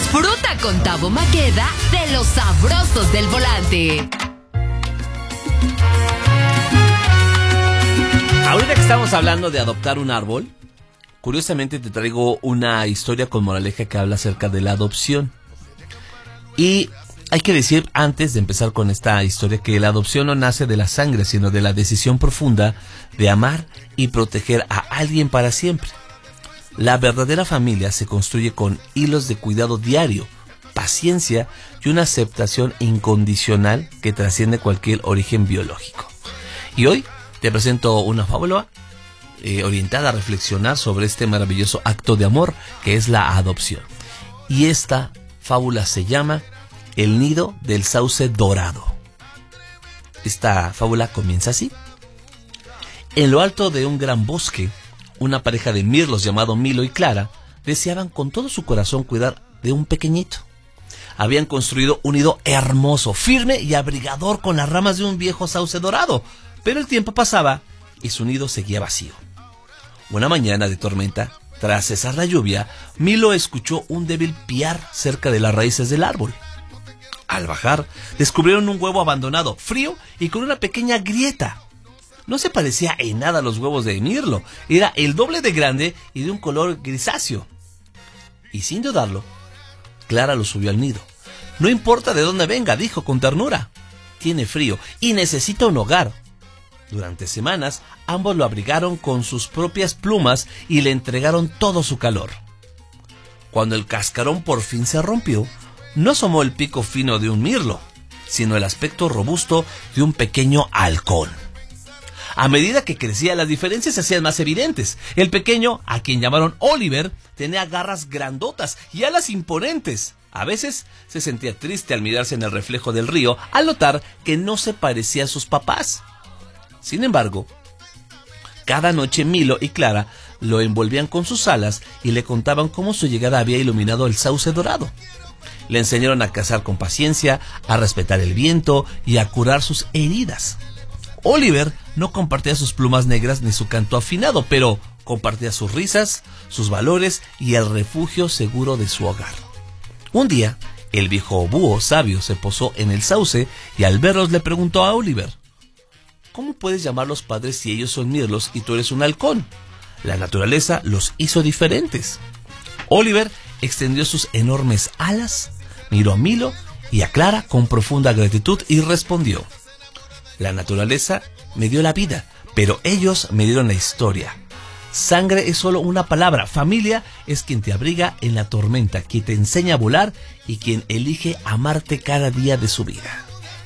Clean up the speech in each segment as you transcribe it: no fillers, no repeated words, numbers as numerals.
Disfruta con Tabo Maqueda de los sabrosos del volante. Ahorita que estamos hablando de adoptar un árbol, curiosamente te traigo una historia con moraleja que habla acerca de la adopción. Y hay que decir, antes de empezar con esta historia, que la adopción no nace de la sangre, sino de la decisión profunda de amar y proteger a alguien para siempre. La verdadera familia se construye con hilos de cuidado diario, paciencia y una aceptación incondicional que trasciende cualquier origen biológico. Y hoy te presento una fábula orientada a reflexionar sobre este maravilloso acto de amor que es la adopción. Y esta fábula se llama El nido del sauce dorado. Esta fábula comienza así. En lo alto de un gran bosque, una pareja de mirlos llamado Milo y Clara deseaban con todo su corazón cuidar de un pequeñito. Habían construido un nido hermoso, firme y abrigador con las ramas de un viejo sauce dorado. Pero el tiempo pasaba y su nido seguía vacío. Una mañana de tormenta, tras cesar la lluvia, Milo escuchó un débil piar cerca de las raíces del árbol. Al bajar, descubrieron un huevo abandonado, frío y con una pequeña grieta. No se parecía en nada a los huevos de Mirlo. Era el doble de grande y de un color grisáceo. Y sin dudarlo, Clara lo subió al nido. No importa de dónde venga, dijo con ternura. Tiene frío y necesita un hogar. Durante semanas, ambos lo abrigaron con sus propias plumas y le entregaron todo su calor. Cuando el cascarón por fin se rompió, no asomó el pico fino de un mirlo, sino el aspecto robusto de un pequeño halcón. A medida que crecía, las diferencias se hacían más evidentes. El pequeño, a quien llamaron Oliver, tenía garras grandotas y alas imponentes. A veces se sentía triste al mirarse en el reflejo del río, al notar que no se parecía a sus papás. Sin embargo, cada noche Milo y Clara lo envolvían con sus alas y le contaban cómo su llegada había iluminado el sauce dorado. Le enseñaron a cazar con paciencia, a respetar el viento y a curar sus heridas. Oliver no compartía sus plumas negras ni su canto afinado, pero compartía sus risas, sus valores y el refugio seguro de su hogar. Un día, el viejo búho sabio se posó en el sauce y al verlos le preguntó a Oliver: ¿cómo puedes llamarlos padres si ellos son mirlos y tú eres un halcón? La naturaleza los hizo diferentes. Oliver extendió sus enormes alas, miró a Milo y a Clara con profunda gratitud y respondió: la naturaleza me dio la vida, pero ellos me dieron la historia. Sangre es solo una palabra. Familia es quien te abriga en la tormenta, quien te enseña a volar y quien elige amarte cada día de su vida.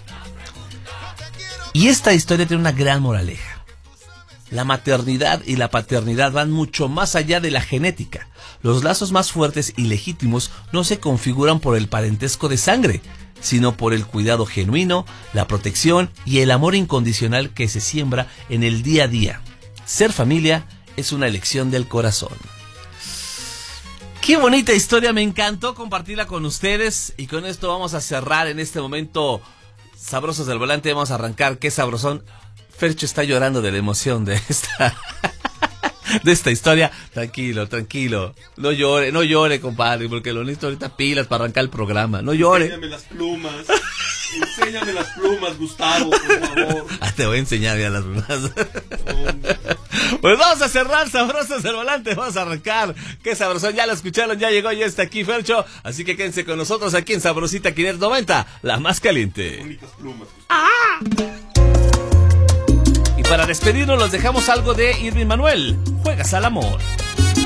Y esta historia tiene una gran moraleja. La maternidad y la paternidad van mucho más allá de la genética. Los lazos más fuertes y legítimos no se configuran por el parentesco de sangre, sino por el cuidado genuino, la protección y el amor incondicional que se siembra en el día a día. Ser familia es una elección del corazón. Qué bonita historia, me encantó compartirla con ustedes y con esto vamos a cerrar en este momento Sabrosos del Volante. Vamos a arrancar, qué sabrosón. Fercho está llorando de la emoción de esta historia. Tranquilo. No llore, compadre, porque lo necesito ahorita pilas para arrancar el programa. No llore. Enséñame las plumas, Gustavo, por favor. Te voy a enseñar ya las plumas. Pues vamos a cerrar Sabrosos del Volante, vamos a arrancar. Qué sabrosón, ya lo escucharon, ya llegó, ya está aquí Fercho. Así que quédense con nosotros aquí en Sabrosita 590, la más caliente. Bonitas plumas. Y para despedirnos los dejamos algo de Irving Manuel, Juegas al amor.